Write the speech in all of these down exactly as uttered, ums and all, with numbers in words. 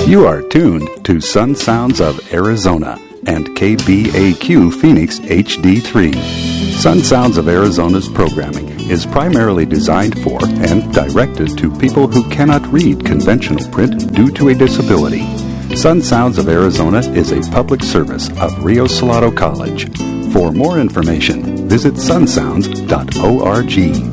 You are tuned to Sun Sounds of Arizona and K B A Q Phoenix H D three. Sun Sounds of Arizona's programming is primarily designed for and directed to people who cannot read conventional print due to a disability. Sun Sounds of Arizona is a public service of Rio Salado College. For more information, visit sun sounds dot org.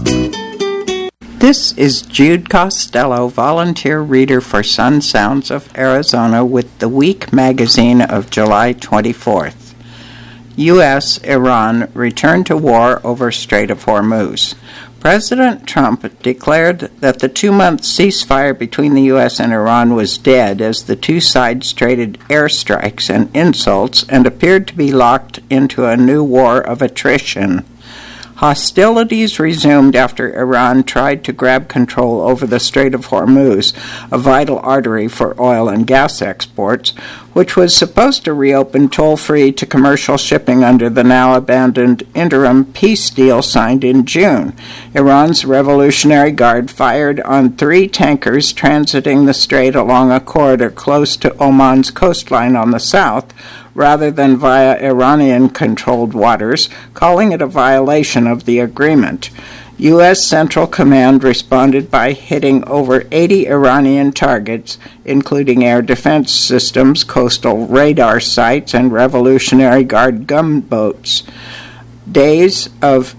This is Jude Costello, volunteer reader for Sun Sounds of Arizona with the Week magazine of July twenty-fourth. U S Iran return to war over Strait of Hormuz. President Trump declared that the two-month ceasefire between the U S and Iran was dead as the two sides traded airstrikes and insults and appeared to be locked into a new war of attrition. Hostilities resumed after Iran tried to grab control over the Strait of Hormuz, a vital artery for oil and gas exports, which was supposed to reopen toll-free to commercial shipping under the now-abandoned interim peace deal signed in June. Iran's Revolutionary Guard fired on three tankers transiting the strait along a corridor close to Oman's coastline on the south, rather than via Iranian-controlled waters, calling it a violation of the agreement. U S Central Command responded by hitting over eighty Iranian targets, including air defense systems, coastal radar sites, and Revolutionary Guard gunboats. Days of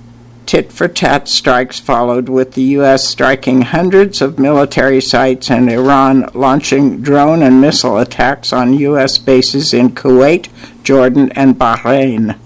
tit-for-tat strikes followed, with the U S striking hundreds of military sites and Iran launching drone and missile attacks on U S bases in Kuwait, Jordan, and Bahrain.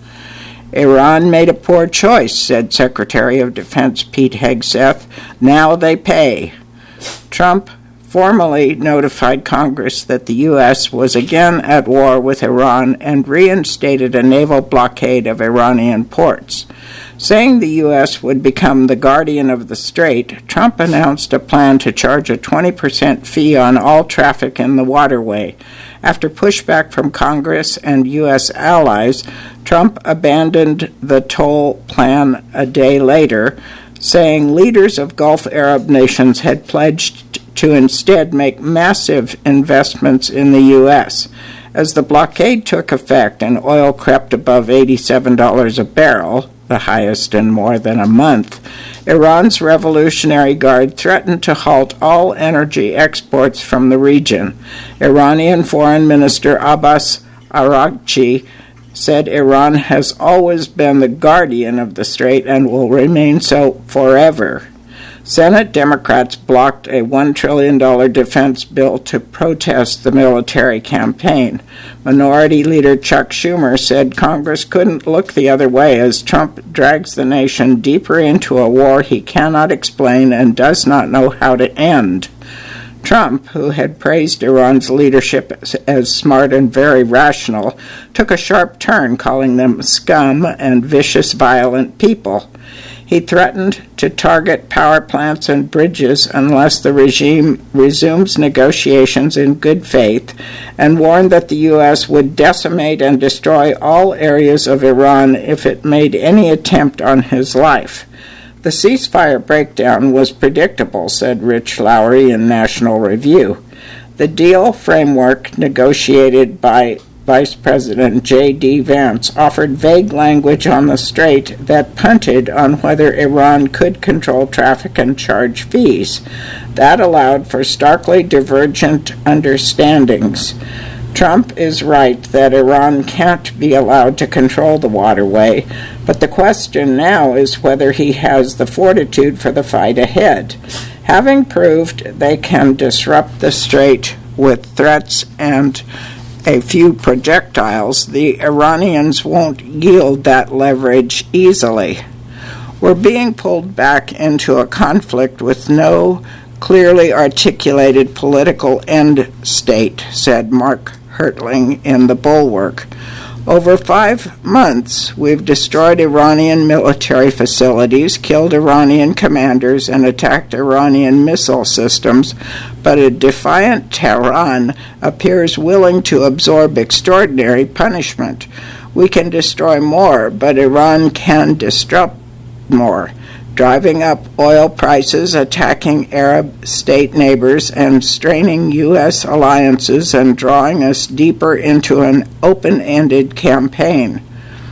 Iran made a poor choice, said Secretary of Defense Pete Hegseth. Now they pay. Trump formally notified Congress that the U S was again at war with Iran and reinstated a naval blockade of Iranian ports. Saying the U S would become the guardian of the strait, Trump announced a plan to charge a twenty percent fee on all traffic in the waterway. After pushback from Congress and U S allies, Trump abandoned the toll plan a day later, saying leaders of Gulf Arab nations had pledged to instead make massive investments in the U S. As the blockade took effect and oil crept above eighty-seven dollars a barrel, the highest in more than a month, Iran's Revolutionary Guard threatened to halt all energy exports from the region. Iranian Foreign Minister Abbas Araghchi said Iran has always been the guardian of the strait and will remain so forever. Senate Democrats blocked a one trillion dollars defense bill to protest the military campaign. Minority Leader Chuck Schumer said Congress couldn't look the other way as Trump drags the nation deeper into a war he cannot explain and does not know how to end. Trump, who had praised Iran's leadership as, as smart and very rational, took a sharp turn, calling them scum and vicious, violent people. He threatened to target power plants and bridges unless the regime resumes negotiations in good faith, and warned that the U S would decimate and destroy all areas of Iran if it made any attempt on his life. The ceasefire breakdown was predictable, said Rich Lowry in National Review. The deal framework negotiated by Vice President J D Vance offered vague language on the strait that punted on whether Iran could control traffic and charge fees. That allowed for starkly divergent understandings. Trump is right that Iran can't be allowed to control the waterway, but the question now is whether he has the fortitude for the fight ahead. Having proved they can disrupt the strait with threats and a few projectiles, the Iranians won't yield that leverage easily. We're being pulled back into a conflict with no clearly articulated political end state, said Mark Hertling in The Bulwark. Over five months, we've destroyed Iranian military facilities, killed Iranian commanders, and attacked Iranian missile systems, but a defiant Tehran appears willing to absorb extraordinary punishment. We can destroy more, but Iran can disrupt more. driving up oil prices, attacking Arab state neighbors, and straining U S alliances and drawing us deeper into an open-ended campaign.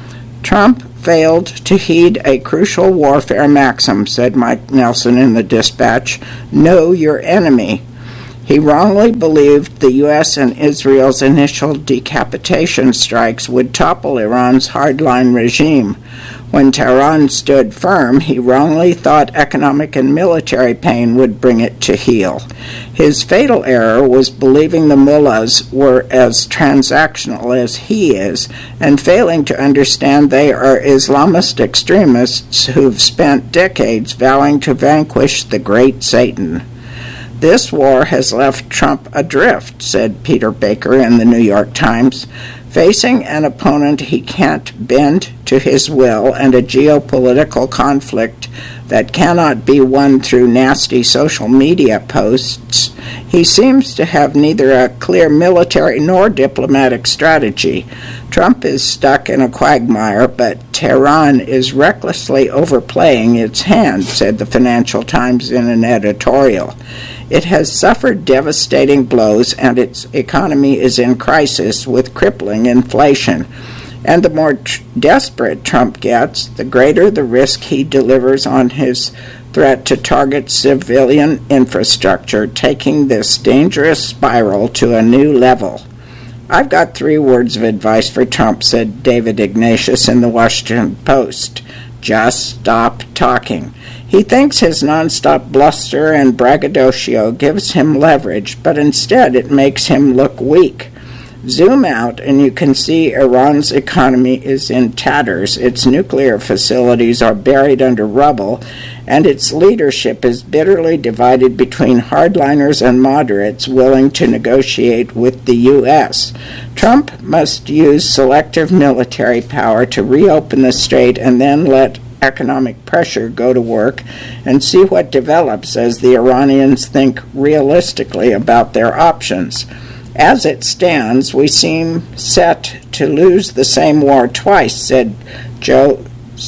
Trump failed to heed a crucial warfare maxim, said Mike Nelson in the Dispatch, know your enemy. He wrongly believed the U S and Israel's initial decapitation strikes would topple Iran's hardline regime. When Tehran stood firm, he wrongly thought economic and military pain would bring it to heel. His fatal error was believing the mullahs were as transactional as he is, and failing to understand they are Islamist extremists who've spent decades vowing to vanquish the great Satan. This war has left Trump adrift, said Peter Baker in the New York Times, facing an opponent he can't bend to his will and a geopolitical conflict that cannot be won through nasty social media posts. He seems to have neither a clear military nor diplomatic strategy. Trump is stuck in a quagmire, but Tehran is recklessly overplaying its hand, said the Financial Times in an editorial. It has suffered devastating blows, and its economy is in crisis with crippling inflation. And the more tr- desperate Trump gets, the greater the risk he delivers on his threat to target civilian infrastructure, taking this dangerous spiral to a new level. I've got three words of advice for Trump, said David Ignatius in the Washington Post. Just stop talking. He thinks his nonstop bluster and braggadocio gives him leverage, but instead it makes him look weak. Zoom out and you can see Iran's economy is in tatters, its nuclear facilities are buried under rubble, and its leadership is bitterly divided between hardliners and moderates willing to negotiate with the U S. Trump must use selective military power to reopen the strait and then let economic pressure go to work and see what develops as the Iranians think realistically about their options. As it stands, we seem set to lose the same war twice, said Joe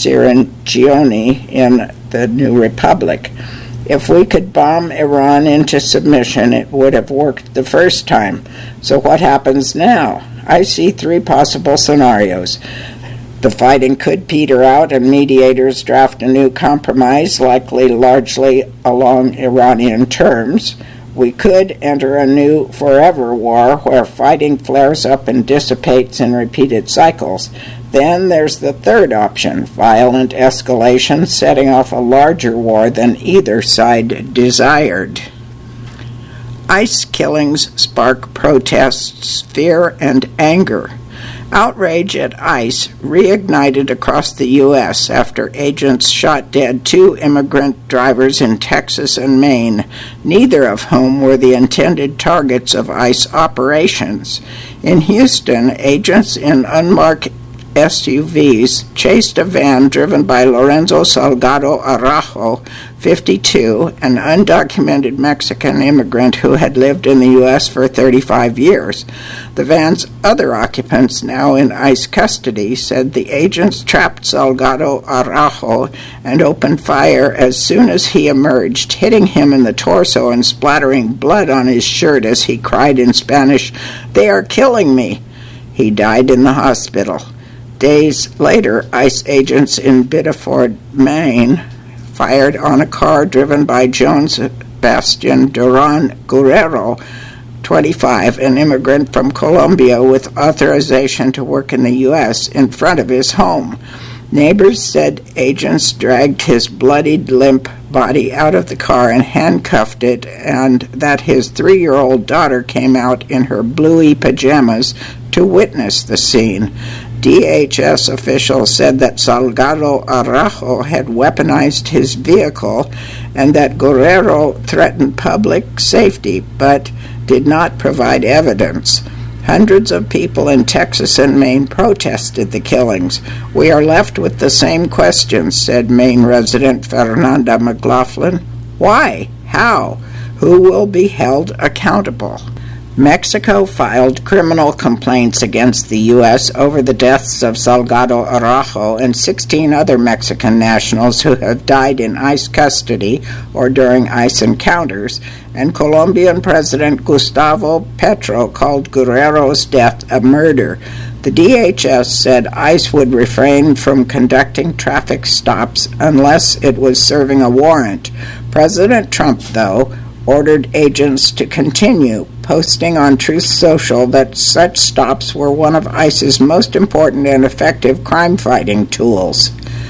Ciringioni in the New Republic. If we could bomb Iran into submission, it would have worked the first time. So what happens now? I see three possible scenarios. The fighting could peter out and mediators draft a new compromise, likely largely along Iranian terms. We could enter a new forever war where fighting flares up and dissipates in repeated cycles. Then there's the third option, violent escalation setting off a larger war than either side desired. ICE killings spark protests, fear, and anger. Outrage at ICE reignited across the U S after agents shot dead two immigrant drivers in Texas and Maine, neither of whom were the intended targets of ICE operations. In Houston, agents in unmarked S U Vs chased a van driven by Lorenzo Salgado Araujo, fifty-two, an undocumented Mexican immigrant who had lived in the U S for thirty-five years. The van's other occupants, now in ICE custody, said the agents trapped Salgado Araujo and opened fire as soon as he emerged, hitting him in the torso and splattering blood on his shirt as he cried in Spanish, "They are killing me!" He died in the hospital. Days later, ICE agents in Biddeford, Maine, fired on a car driven by Joan Sebastian Duran Guerrero, twenty-five, an immigrant from Colombia with authorization to work in the U S, in front of his home. Neighbors said agents dragged his bloodied, limp body out of the car and handcuffed it, and that his three-year-old daughter came out in her bluey pajamas to witness the scene. D H S officials said that Salgado Araujo had weaponized his vehicle and that Guerrero threatened public safety, but did not provide evidence. Hundreds of people in Texas and Maine protested the killings. We are left with the same questions, said Maine resident Fernanda McLaughlin. Why? How? Who will be held accountable? Mexico filed criminal complaints against the U S over the deaths of Salgado Araujo and sixteen other Mexican nationals who have died in ICE custody or during ICE encounters, and Colombian President Gustavo Petro called Guerrero's death a murder. The D H S said ICE would refrain from conducting traffic stops unless it was serving a warrant. President Trump, though, ordered agents to continue, posting on Truth Social that such stops were one of ICE's most important and effective crime-fighting tools.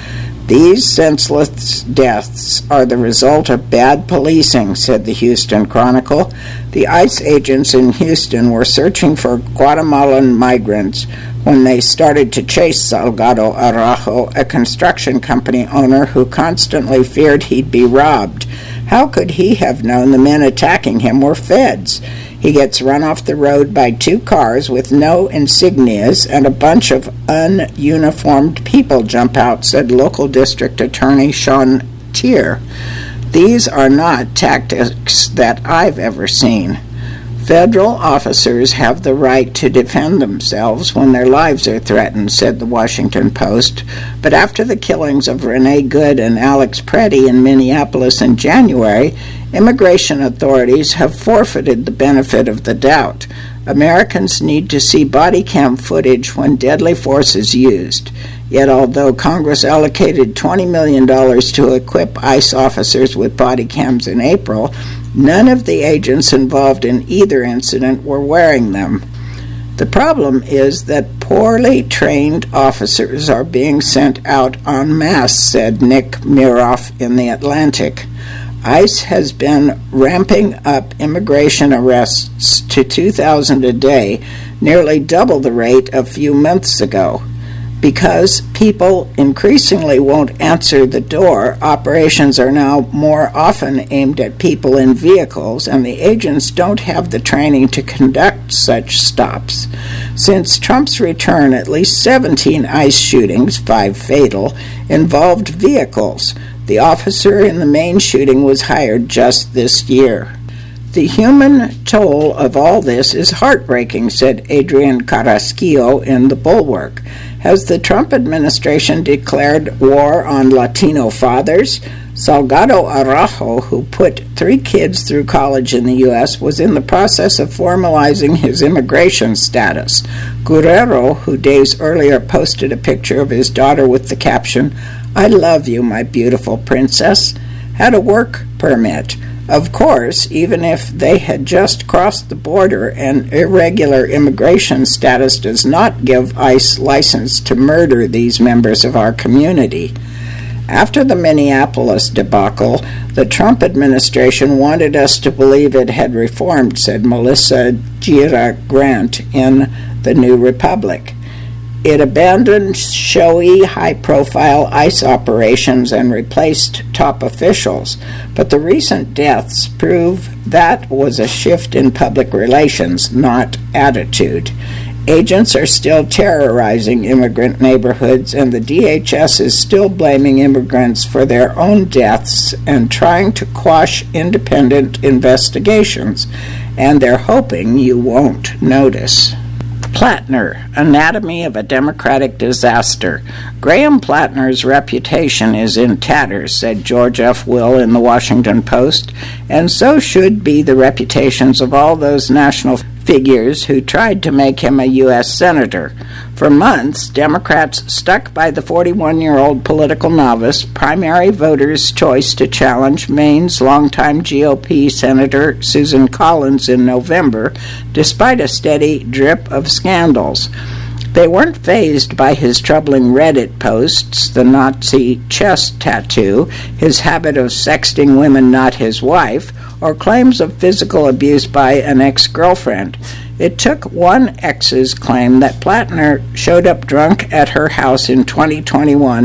These senseless deaths are the result of bad policing, said the Houston Chronicle. The ICE agents in Houston were searching for Guatemalan migrants when they started to chase Salgado Araujo, a construction company owner who constantly feared he'd be robbed. How could he have known the men attacking him were feds? He gets run off the road by two cars with no insignias, and a bunch of ununiformed people jump out, said local district attorney Sean Tier. These are not tactics that I've ever seen. Federal officers have the right to defend themselves when their lives are threatened, said the Washington Post. But after the killings of Renee Good and Alex Preddy in Minneapolis in January, immigration authorities have forfeited the benefit of the doubt. Americans need to see body cam footage when deadly force is used. Yet although Congress allocated twenty million dollars to equip ICE officers with body cams in April, none of the agents involved in either incident were wearing them. The problem is that poorly trained officers are being sent out en masse, said Nick Miroff in The Atlantic. ICE has been ramping up immigration arrests to two thousand a day, nearly double the rate a few months ago. Because people increasingly won't answer the door, operations are now more often aimed at people in vehicles, and the agents don't have the training to conduct such stops. Since Trump's return, at least seventeen ICE shootings, five fatal, involved vehicles. The officer in the main shooting was hired just this year. The human toll of all this is heartbreaking, said Adrian Carrasquillo in The Bulwark. Has the Trump administration declared war on Latino fathers? Salgado Araujo, who put three kids through college in the U S, was in the process of formalizing his immigration status. Guerrero, who days earlier posted a picture of his daughter with the caption, "I love you, my beautiful princess," had a work permit. Of course, even if they had just crossed the border, an irregular immigration status does not give ICE license to murder these members of our community. After the Minneapolis debacle, the Trump administration wanted us to believe it had reformed, said Melissa Gira Grant in The New Republic. It abandoned showy, high-profile ICE operations and replaced top officials, but the recent deaths prove that was a shift in public relations, not attitude. Agents are still terrorizing immigrant neighborhoods, and the D H S is still blaming immigrants for their own deaths and trying to quash independent investigations, and they're hoping you won't notice. Plattner, Anatomy of a Democratic Disaster. Graham Plattner's reputation is in tatters, said George F. Will in the Washington Post, and so should be the reputations of all those national figures who tried to make him a U S senator. For months, Democrats stuck by the forty-one-year-old political novice, primary voters' choice to challenge Maine's longtime G O P Senator Susan Collins in November, despite a steady drip of scandals. They weren't fazed by his troubling Reddit posts, the Nazi chest tattoo, his habit of sexting women not his wife, or claims of physical abuse by an ex-girlfriend. It took one ex's claim that Plattner showed up drunk at her house in twenty twenty-one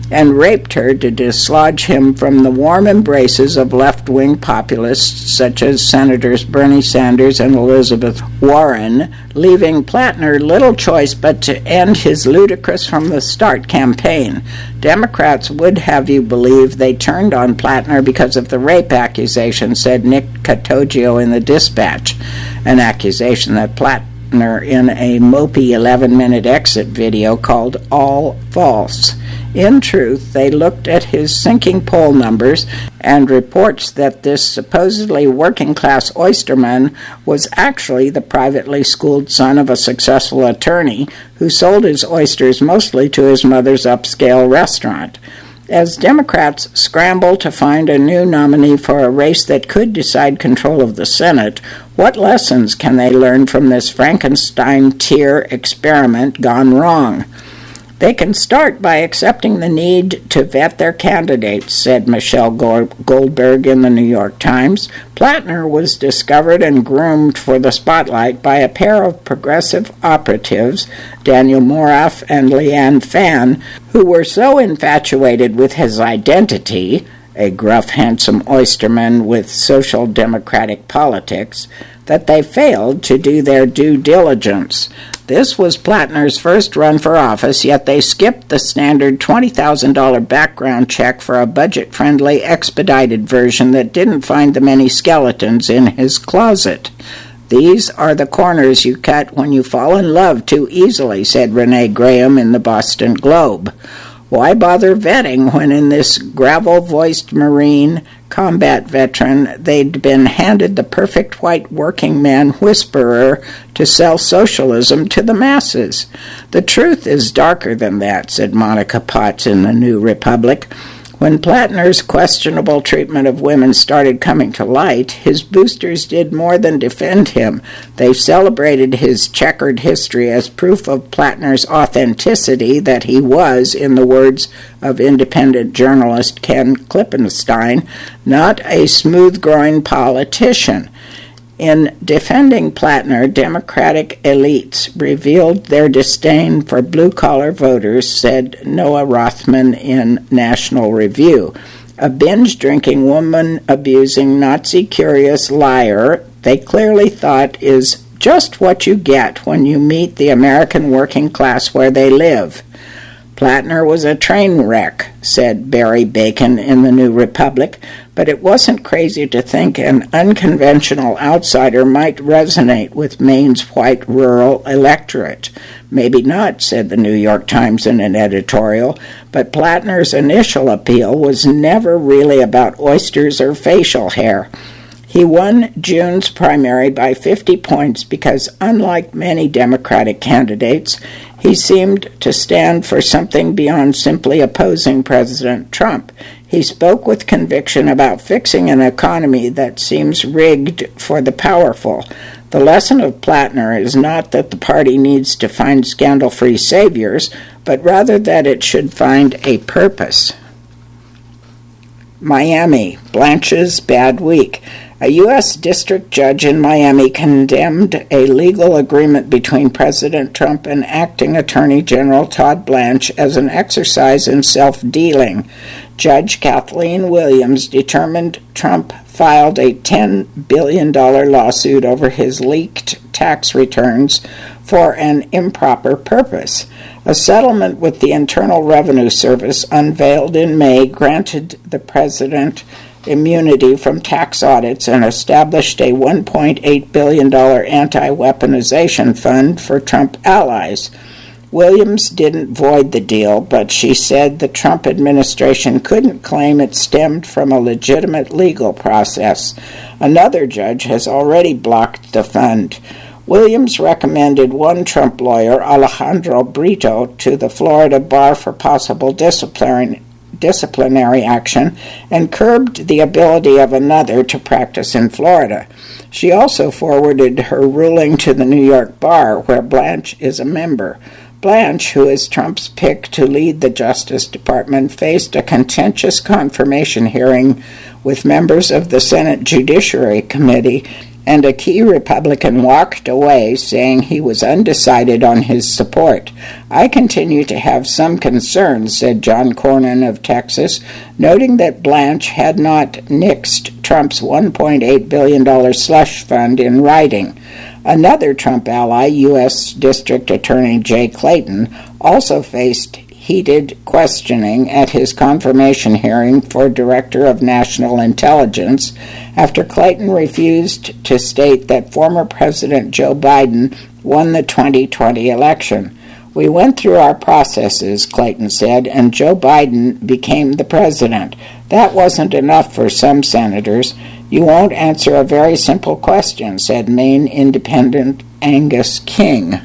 and raped her to dislodge him from the warm embraces of left-wing populists such as Senators Bernie Sanders and Elizabeth Warren, leaving Plattner little choice but to end his ludicrous from the start campaign. Democrats would have you believe they turned on Plattner because of the rape accusation, said Nick Catoggio in the Dispatch, an accusation that Plattner in a mopey eleven-minute exit video called all false. In truth, they looked at his sinking poll numbers and reports that this supposedly working-class oysterman was actually the privately schooled son of a successful attorney who sold his oysters mostly to his mother's upscale restaurant. As Democrats scramble to find a new nominee for a race that could decide control of the Senate, what lessons can they learn from this Frankenstein-tier experiment gone wrong? They can start by accepting the need to vet their candidates, said Michelle Goldberg in the New York Times. Plattner was discovered and groomed for the spotlight by a pair of progressive operatives, Daniel Moraff and Leanne Phan, who were so infatuated with his identity, a gruff, handsome oysterman with social democratic politics, that they failed to do their due diligence. This was Plattner's first run for office, yet they skipped the standard twenty thousand dollars background check for a budget-friendly, expedited version that didn't find the many skeletons in his closet. These are the corners you cut when you fall in love too easily, said Renee Graham in the Boston Globe. Why bother vetting when in this gravel-voiced Marine combat veteran they'd been handed the perfect white working man whisperer to sell socialism to the masses? The truth is darker than that, said Monica Potts in the New Republic. When Plattner's questionable treatment of women started coming to light, his boosters did more than defend him. They celebrated his checkered history as proof of Plattner's authenticity, that he was, in the words of independent journalist Ken Klippenstein, not a smooth-growing politician. In defending Plattner, Democratic elites revealed their disdain for blue-collar voters, said Noah Rothman in National Review. A binge-drinking, woman-abusing, Nazi-curious liar, they clearly thought is just what you get when you meet the American working class where they live. Plattner was a train wreck, said Barry Bacon in the New Republic, but it wasn't crazy to think an unconventional outsider might resonate with Maine's white rural electorate. Maybe not, said the New York Times in an editorial, but Plattner's initial appeal was never really about oysters or facial hair. He won June's primary by fifty points because, unlike many Democratic candidates, he seemed to stand for something beyond simply opposing President Trump. He spoke with conviction about fixing an economy that seems rigged for the powerful. The lesson of Plattner is not that the party needs to find scandal-free saviors, but rather that it should find a purpose. Miami, Blanche's bad week. A U S district judge in Miami condemned a legal agreement between President Trump and acting Attorney General Todd Blanche as an exercise in self-dealing. Judge Kathleen Williams determined Trump filed a ten billion dollars lawsuit over his leaked tax returns for an improper purpose. A settlement with the Internal Revenue Service unveiled in May granted the president immunity from tax audits and established a one point eight billion dollars anti-weaponization fund for Trump allies. Williams didn't void the deal, but she said the Trump administration couldn't claim it stemmed from a legitimate legal process. Another judge has already blocked the fund. Williams recommended one Trump lawyer, Alejandro Brito, to the Florida bar for possible disciplinary disciplinary action and curbed the ability of another to practice in Florida. She also forwarded her ruling to the New York bar, where Blanche is a member. Blanche, who is Trump's pick to lead the Justice Department, faced a contentious confirmation hearing with members of the Senate Judiciary Committee and a key Republican walked away saying he was undecided on his support. "I continue to have some concerns," said John Cornyn of Texas, noting that Blanche had not nixed Trump's one point eight billion dollars slush fund in writing. Another Trump ally, U S District Attorney Jay Clayton, also faced heated questioning at his confirmation hearing for Director of National Intelligence after Clayton refused to state that former President Joe Biden won the twenty twenty election. "We went through our processes," Clayton said, "and Joe Biden became the president. That wasn't enough for some senators. You won't answer a very simple question," said Maine Independent Angus King.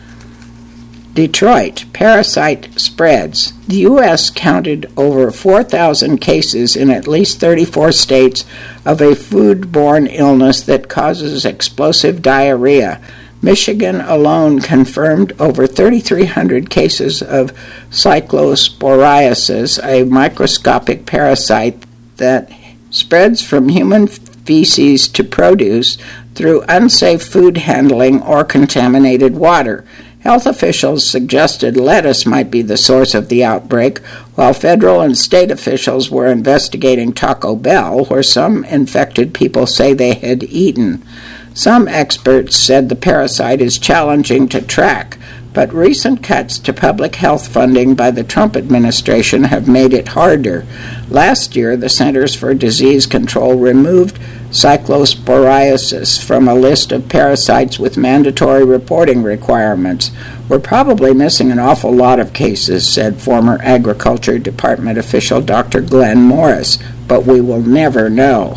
Detroit, parasite spreads. The U S counted over four thousand cases in at least thirty-four states of a foodborne illness that causes explosive diarrhea. Michigan alone confirmed over thirty-three hundred cases of cyclosporiasis, a microscopic parasite that spreads from human feces to produce through unsafe food handling or contaminated water. Health officials suggested lettuce might be the source of the outbreak, while federal and state officials were investigating Taco Bell, where some infected people say they had eaten. Some experts said the parasite is challenging to track, but recent cuts to public health funding by the Trump administration have made it harder. Last year, the Centers for Disease Control removed cyclosporiasis from a list of parasites with mandatory reporting requirements. "We're probably missing an awful lot of cases," said former Agriculture Department official Doctor Glenn Morris, "but we will never know."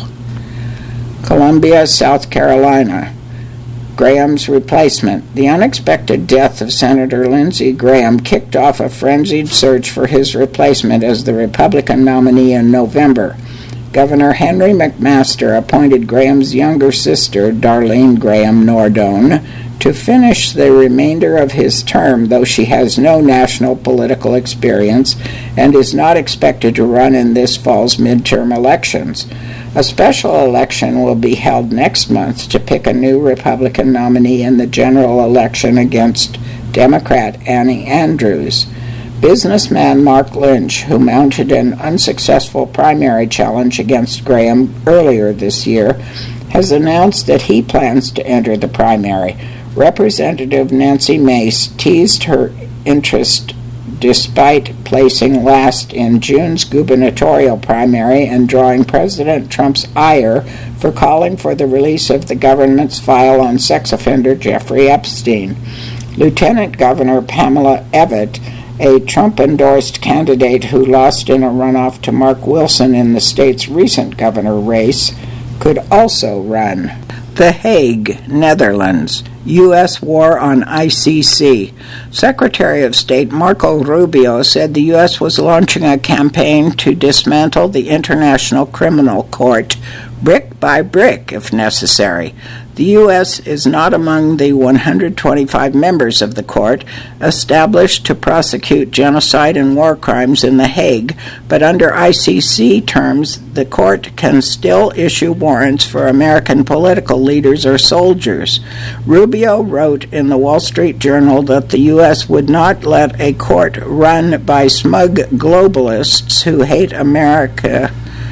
Columbia, South Carolina. Graham's replacement. The unexpected death of Senator Lindsey Graham kicked off a frenzied search for his replacement as the Republican nominee in November. Governor Henry McMaster appointed Graham's younger sister, Darlene Graham Nordone, to finish the remainder of his term, though she has no national political experience and is not expected to run in this fall's midterm elections. A special election will be held next month to pick a new Republican nominee in the general election against Democrat Annie Andrews. Businessman Mark Lynch, who mounted an unsuccessful primary challenge against Graham earlier this year, has announced that he plans to enter the primary. Representative Nancy Mace teased her interest despite placing last in June's gubernatorial primary and drawing President Trump's ire for calling for the release of the government's file on sex offender Jeffrey Epstein. Lieutenant Governor Pamela Evette, a Trump-endorsed candidate who lost in a runoff to Mark Wilson in the state's recent governor race, could also run. The Hague, Netherlands. U S war on I C C. Secretary of State Marco Rubio said the U S was launching a campaign to dismantle the International Criminal Court, brick by brick, if necessary. The U S is not among the one hundred twenty-five members of the court established to prosecute genocide and war crimes in The Hague, but under I C C terms, the court can still issue warrants for American political leaders or soldiers. Rubio wrote in the Wall Street Journal that the U S would not let a court run by smug globalists who hate America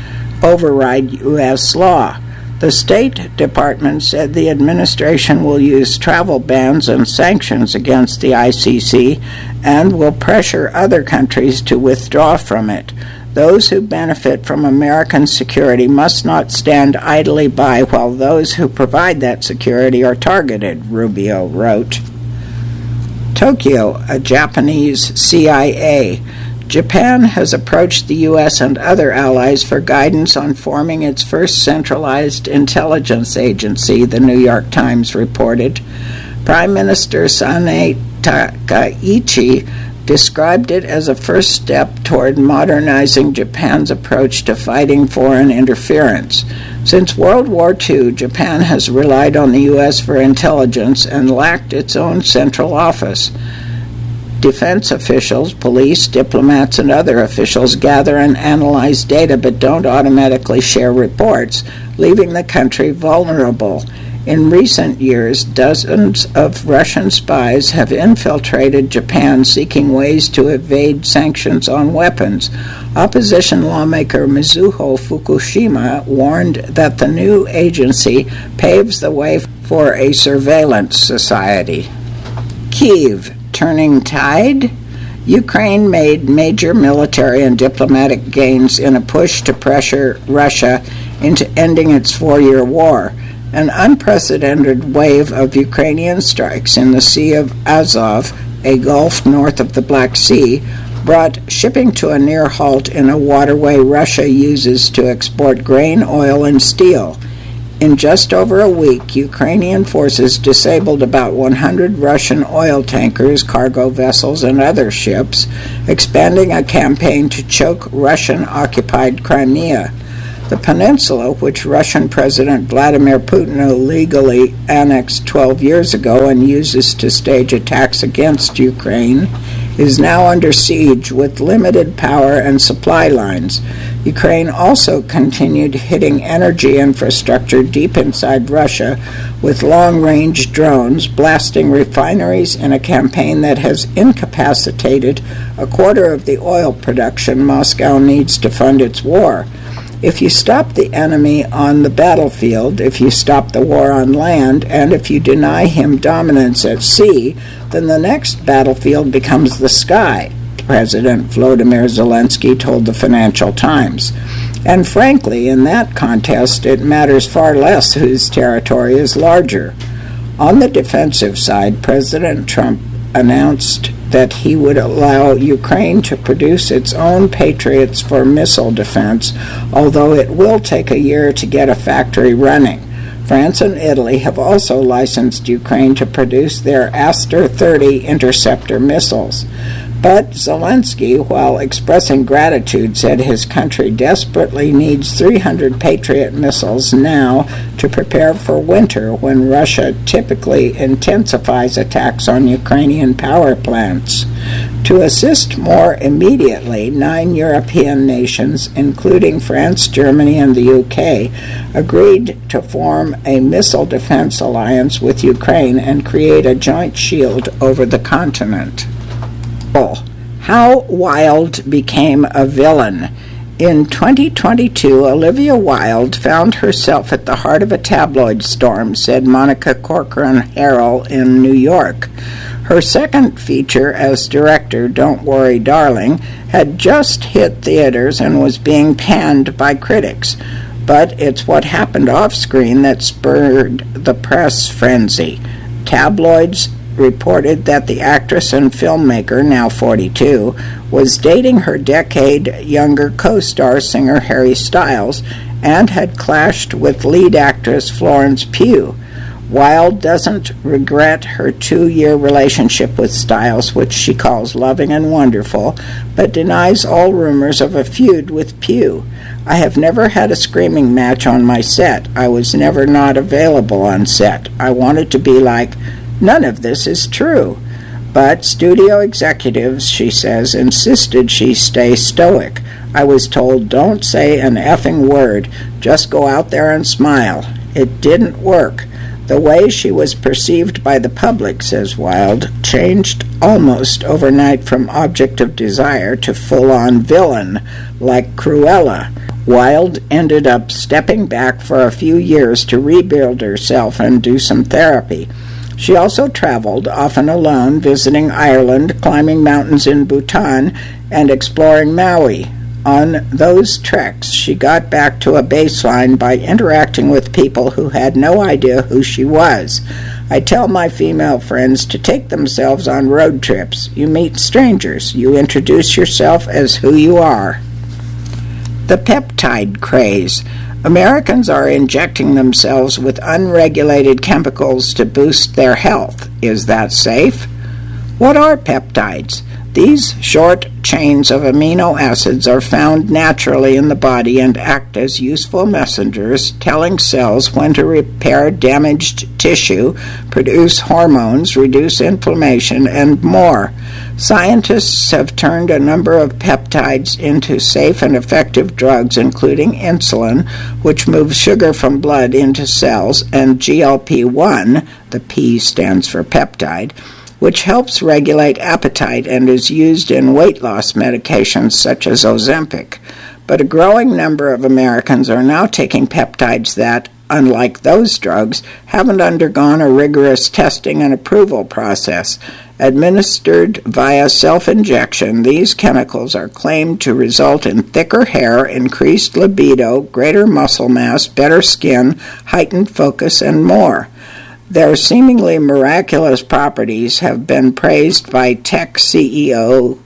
override U S law. The State Department said the administration will use travel bans and sanctions against the I C C and will pressure other countries to withdraw from it. Those who benefit from American security must not stand idly by while those who provide that security are targeted, Rubio wrote. Tokyo, a Japanese C I A. Japan has approached the U S and other allies for guidance on forming its first centralized intelligence agency, the New York Times reported. Prime Minister Sanae Takaichi described it as a first step toward modernizing Japan's approach to fighting foreign interference. Since World War Two, Japan has relied on the U S for intelligence and lacked its own central office. Defense officials, police, diplomats, and other officials gather and analyze data but don't automatically share reports, leaving the country vulnerable. In recent years, dozens of Russian spies have infiltrated Japan seeking ways to evade sanctions on weapons. Opposition lawmaker Mizuho Fukushima warned that the new agency paves the way for a surveillance society. Kyiv, turning tide? Ukraine made major military and diplomatic gains in a push to pressure Russia into ending its four-year war. An unprecedented wave of Ukrainian strikes in the Sea of Azov, a gulf north of the Black Sea, brought shipping to a near halt in a waterway Russia uses to export grain, oil, and steel. In just over a week, Ukrainian forces disabled about one hundred Russian oil tankers, cargo vessels, and other ships, expanding a campaign to choke Russian-occupied Crimea. The peninsula, which Russian President Vladimir Putin illegally annexed twelve years ago and uses to stage attacks against Ukraine, is now under siege with limited power and supply lines. Ukraine also continued hitting energy infrastructure deep inside Russia with long-range drones, blasting refineries in a campaign that has incapacitated a quarter of the oil production Moscow needs to fund its war. If you stop the enemy on the battlefield, if you stop the war on land, and if you deny him dominance at sea, then the next battlefield becomes the sky, President Volodymyr Zelensky told the Financial Times. And frankly, in that contest, it matters far less whose territory is larger. On the defensive side, President Trump announced that he would allow Ukraine to produce its own Patriots for missile defense, although it will take a year to get a factory running. France and Italy have also licensed Ukraine to produce their Aster thirty interceptor missiles. But Zelensky, while expressing gratitude, said his country desperately needs three hundred Patriot missiles now to prepare for winter, when Russia typically intensifies attacks on Ukrainian power plants. To assist more immediately, nine European nations, including France, Germany, and the U K, agreed to form a missile defense alliance with Ukraine and create a joint shield over the continent. How Wilde became a villain. In twenty twenty-two, Olivia Wilde found herself at the heart of a tabloid storm, said Monica Corcoran-Harrell in New York. Her second feature as director, Don't Worry, Darling, had just hit theaters and was being panned by critics. But it's what happened off-screen that spurred the press frenzy. Tabloids reported that the actress and filmmaker, now forty-two, was dating her decade-younger co-star singer Harry Styles and had clashed with lead actress Florence Pugh. Wilde doesn't regret her two-year relationship with Styles, which she calls loving and wonderful, but denies all rumors of a feud with Pugh. I have never had a screaming match on my set. I was never not available on set. I wanted to be like, none of this is true. But studio executives, she says, insisted she stay stoic. I was told, don't say an effing word, just go out there and smile. It didn't work. The way she was perceived by the public, says Wilde, changed almost overnight from object of desire to full-on villain, like Cruella. Wilde ended up stepping back for a few years to rebuild herself and do some therapy. She also traveled, often alone, visiting Ireland, climbing mountains in Bhutan, and exploring Maui. On those treks, she got back to a baseline by interacting with people who had no idea who she was. I tell my female friends to take themselves on road trips. You meet strangers. You introduce yourself as who you are. The peptide craze. Americans are injecting themselves with unregulated chemicals to boost their health. Is that safe? What are peptides? These short chains of amino acids are found naturally in the body and act as useful messengers, telling cells when to repair damaged tissue, produce hormones, reduce inflammation, and more. Scientists have turned a number of peptides into safe and effective drugs, including insulin, which moves sugar from blood into cells, and G L P one, the P stands for peptide, which helps regulate appetite and is used in weight loss medications such as Ozempic. But a growing number of Americans are now taking peptides that, unlike those drugs, haven't undergone a rigorous testing and approval process. Administered via self-injection, these chemicals are claimed to result in thicker hair, increased libido, greater muscle mass, better skin, heightened focus, and more. Their seemingly miraculous properties have been praised by tech C E Os,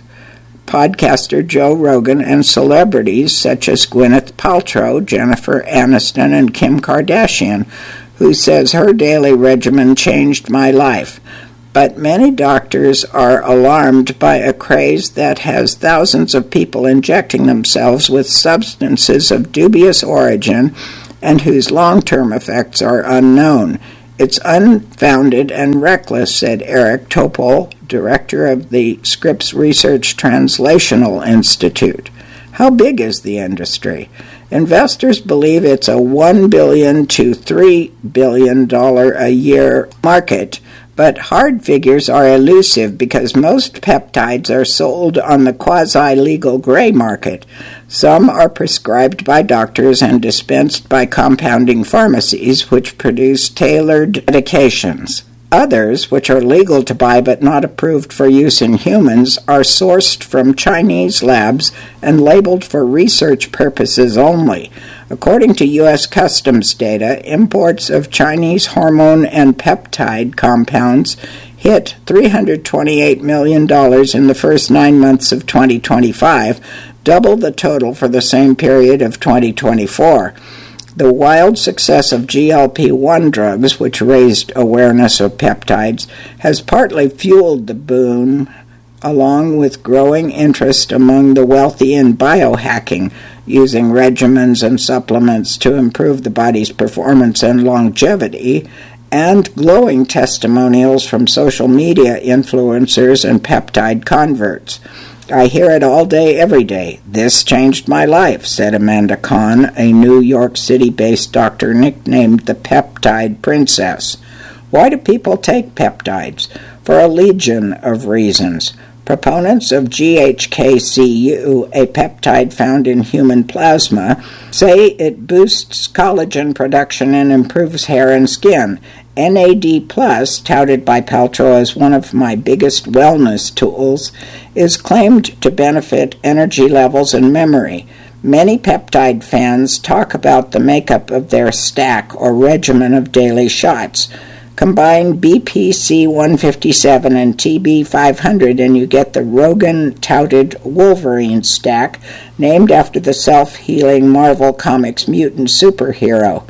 podcaster Joe Rogan, and celebrities such as Gwyneth Paltrow, Jennifer Aniston, and Kim Kardashian, who says her daily regimen changed my life. But many doctors are alarmed by a craze that has thousands of people injecting themselves with substances of dubious origin and whose long-term effects are unknown. It's unfounded and reckless, said Eric Topol, director of the Scripps Research Translational Institute. How big is the industry? Investors believe it's a one billion dollars to three billion dollars a year market, but hard figures are elusive because most peptides are sold on the quasi-legal gray market. Some are prescribed by doctors and dispensed by compounding pharmacies, which produce tailored medications. Others, which are legal to buy but not approved for use in humans, are sourced from Chinese labs and labeled for research purposes only. According to U S Customs data, imports of Chinese hormone and peptide compounds hit three hundred twenty-eight million dollars in the first nine months of twenty twenty-five, double the total for the same period of twenty twenty-four. The wild success of G L P one drugs, which raised awareness of peptides, has partly fueled the boom, along with growing interest among the wealthy in biohacking, using regimens and supplements to improve the body's performance and longevity, and glowing testimonials from social media influencers and peptide converts. I hear it all day, every day. This changed my life, said Amanda Kahn, a New York City-based doctor nicknamed the Peptide Princess. Why do people take peptides? For a legion of reasons. Proponents of G H K C U, a peptide found in human plasma, say it boosts collagen production and improves hair and skin. N A D plus, touted by Paltrow as one of my biggest wellness tools, is claimed to benefit energy levels and memory. Many peptide fans talk about the makeup of their stack or regimen of daily shots. Combine B P C one fifty-seven and T B five hundred and you get the Rogan-touted Wolverine stack, named after the self-healing Marvel Comics mutant superhero.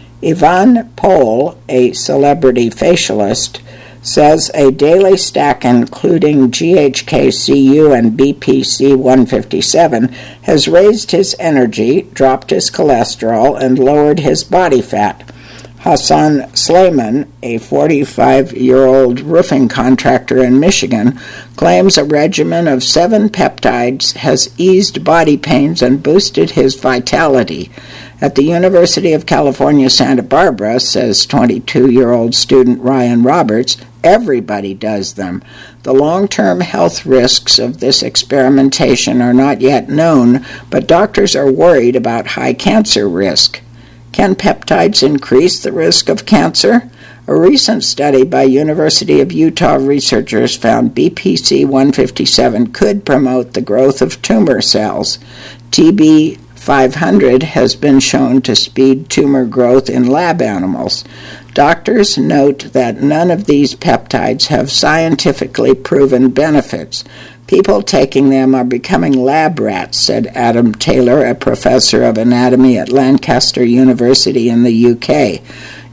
Yvonne Pohl, a celebrity facialist, says a daily stack including G H K C U and B P C one fifty-seven has raised his energy, dropped his cholesterol, and lowered his body fat. Hassan Sleiman, a forty-five-year-old roofing contractor in Michigan, claims a regimen of seven peptides has eased body pains and boosted his vitality. At the University of California, Santa Barbara, says twenty-two-year-old student Ryan Roberts, everybody does them. The long-term health risks of this experimentation are not yet known, but doctors are worried about high cancer risk. Can peptides increase the risk of cancer? A recent study by University of Utah researchers found B P C one fifty-seven could promote the growth of tumor cells. T B five hundred has been shown to speed tumor growth in lab animals. Doctors note that none of these peptides have scientifically proven benefits. People taking them are becoming lab rats, said Adam Taylor, a professor of anatomy at Lancaster University in the U K.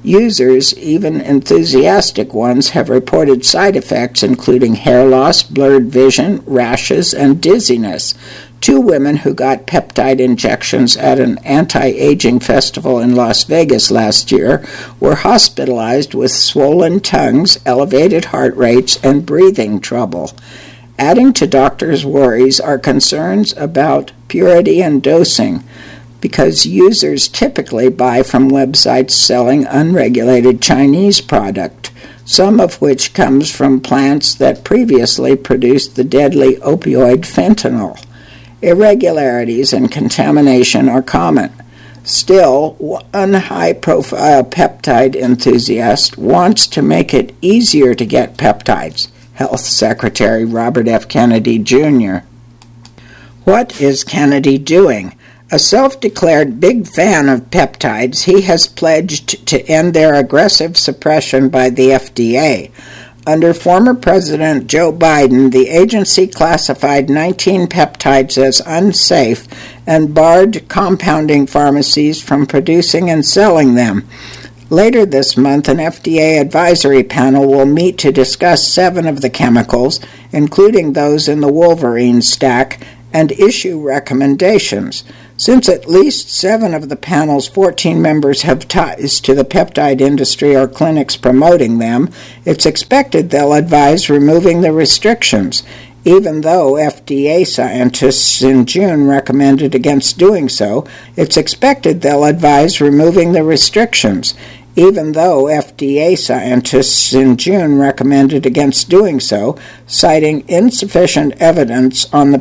Users, even enthusiastic ones, have reported side effects including hair loss, blurred vision, rashes, and dizziness. Two women who got peptide injections at an anti-aging festival in Las Vegas last year were hospitalized with swollen tongues, elevated heart rates, and breathing trouble. Adding to doctors' worries are concerns about purity and dosing, because users typically buy from websites selling unregulated Chinese product, some of which comes from plants that previously produced the deadly opioid fentanyl. Irregularities and contamination are common. Still, one high-profile peptide enthusiast wants to make it easier to get peptides, Health Secretary Robert F. Kennedy, Junior What is Kennedy doing? A self-declared big fan of peptides, he has pledged to end their aggressive suppression by the F D A. Under former President Joe Biden, the agency classified nineteen peptides as unsafe and barred compounding pharmacies from producing and selling them. Later this month, an F D A advisory panel will meet to discuss seven of the chemicals, including those in the Wolverine stack, and issue recommendations. Since at least seven of the panel's fourteen members have ties to the peptide industry or clinics promoting them, it's expected they'll advise removing the restrictions, even though F D A scientists in June recommended against doing so. It's expected they'll advise removing the restrictions, even though F D A scientists in June recommended against doing so, citing insufficient evidence on the